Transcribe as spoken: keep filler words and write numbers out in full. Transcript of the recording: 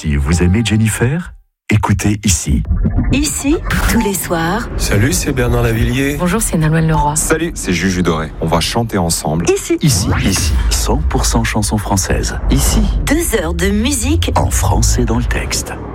aussi, vous aimez Jennifer ? Écoutez ici. Ici, tous les soirs. Salut, c'est Bernard Lavillier. Bonjour, c'est Nolwenn Leroy. Salut, c'est Juju Doré. On va chanter ensemble. Ici. Ici. Ici. cent pour cent chansons françaises. Ici. Deux heures de musique En français dans le texte.